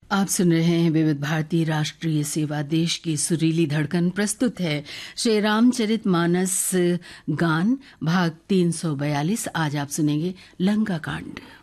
आप सुन रहे हैं विविध भारती राष्ट्रीय सेवा, देश की सुरीली धड़कन। प्रस्तुत है श्री रामचरितमानस गान भाग 342। आज आप सुनेंगे लंका कांड।